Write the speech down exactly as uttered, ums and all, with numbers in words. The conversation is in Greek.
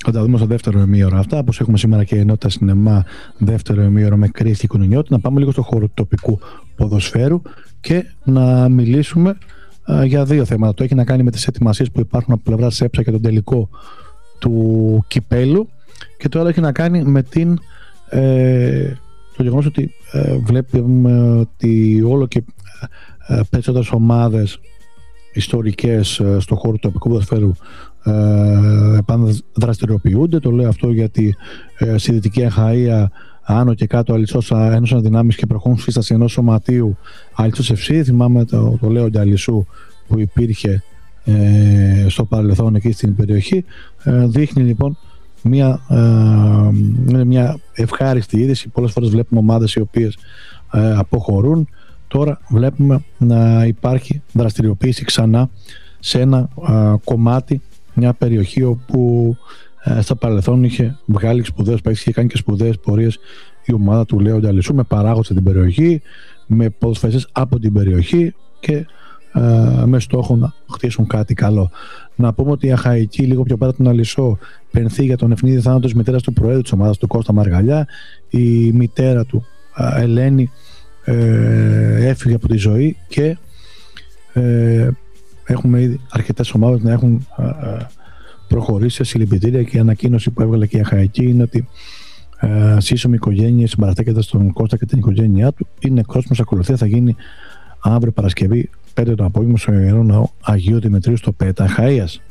Θα τα δούμε στο δεύτερο ημίωρο αυτά, όπως έχουμε σήμερα και ενότητα σινεμά δεύτερο ημίωρο με Κρίς και Κουνουνιώτη. Να πάμε λίγο στο χώρο του τοπικού ποδοσφαίρου και να μιλήσουμε α, για δύο θέματα. Το έχει να κάνει με τις ετοιμασίες που υπάρχουν από πλευρά ΣΕΠΣΑ και τον τελικό του κυπέλου, και το άλλο έχει να κάνει με την, ε, το γεγονός ότι ε, βλέπουμε ότι όλο και ε, περισσότερες ομάδες ιστορικές ε, στον χώρο του τοπικού ποδοσφαίρου ε, δραστηριοποιούνται. Το λέω αυτό γιατί ε, στη Δυτική Αχαΐα, άνω και κάτω, Αλισσός ένωσαν δυνάμεις και προχωρούν σύσταση ενός σωματείου Αλισσός εφ σι. Θυμάμαι το, το λέω Αλισσού που υπήρχε ε, στο παρελθόν εκεί στην περιοχή. Ε, δείχνει λοιπόν μια, ε, μια ευχάριστη είδηση. Πολλές φορές βλέπουμε ομάδες οι οποίες ε, αποχωρούν. Τώρα βλέπουμε να υπάρχει δραστηριοποίηση ξανά σε ένα ε, κομμάτι, μια περιοχή όπου ε, στα παρελθόν είχε βγάλει σπουδαίους παίκτες, είχε κάνει και σπουδαίες πορείες η ομάδα του Λέοντα Αλισσού, με παράγοντες την περιοχή, με ποδοσφαιριστές από την περιοχή και ε, με στόχο να χτίσουν κάτι καλό. Να πούμε ότι η Αχαϊκή, λίγο πιο πέρα τον Αλισσό, πενθεί για τον ευνίδη θάνατο της μητέρας του προέδρου της ομάδας, του Κώστα Μαργαλιά. Η μητέρα του, ε, Ελένη, ε, έφυγε από τη ζωή και ε, έχουμε ήδη αρκετές ομάδες να έχουν ε, προχωρήσει σε συλληπιτήρια, και η ανακοίνωση που έβγαλε και η Αχαϊκή είναι ότι ε, σύσσωμη οικογένεια συμπαραστέκεται στον Κώστα και την οικογένειά του. Η νεκρόσιμος ακολουθία θα γίνει αύριο Παρασκευή πέντε το απόγευμα στο Ιερό Ναό Αγίου Δημητρίου στο ΠΕΤΑ Αχαΐας.